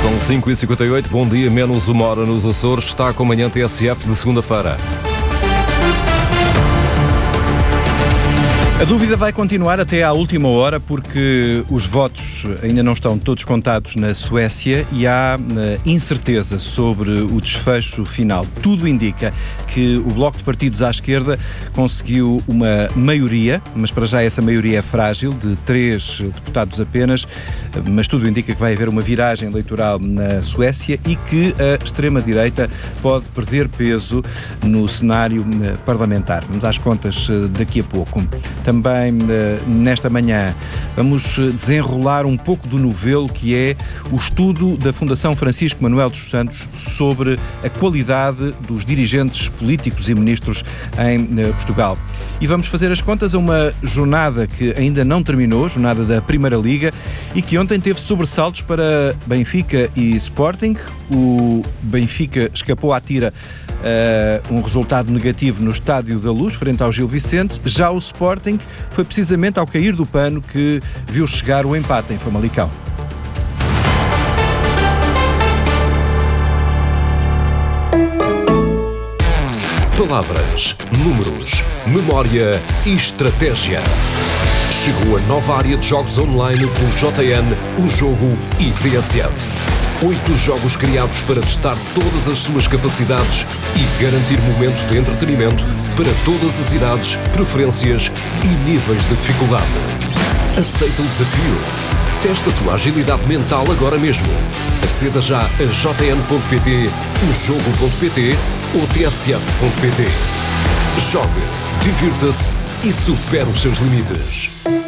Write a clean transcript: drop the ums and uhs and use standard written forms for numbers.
São 5h58, bom dia, menos uma hora nos Açores, está com a manhã TSF de segunda-feira. A dúvida vai continuar até à última hora porque os votos ainda não estão todos contados na Suécia e há incerteza sobre o desfecho final. Tudo indica que o Bloco de Partidos à esquerda conseguiu uma maioria, mas para já essa maioria é frágil, de 3 deputados apenas, mas tudo indica que vai haver uma viragem eleitoral na Suécia e que a extrema-direita pode perder peso no cenário parlamentar. Vamos às contas daqui a pouco. Também nesta manhã vamos desenrolar um pouco do novelo que é o estudo da Fundação Francisco Manuel dos Santos sobre a qualidade dos dirigentes políticos e ministros em Portugal. E vamos fazer as contas a uma jornada que ainda não terminou, jornada da Primeira Liga, e que ontem teve sobressaltos para Benfica e Sporting. O Benfica escapou à tira um resultado negativo no Estádio da Luz, frente ao Gil Vicente. Já o Sporting foi precisamente ao cair do pano que viu chegar o empate em Famalicão. Palavras, números, memória e estratégia. Chegou a nova área de jogos online do JN, o Jogo e TSF. 8 jogos criados para testar todas as suas capacidades e garantir momentos de entretenimento para todas as idades, preferências e níveis de dificuldade. Aceita o desafio? Testa a sua agilidade mental agora mesmo. Aceda já a jn.pt, ojogo.pt ou tsf.pt. Jogue, divirta-se e supere os seus limites.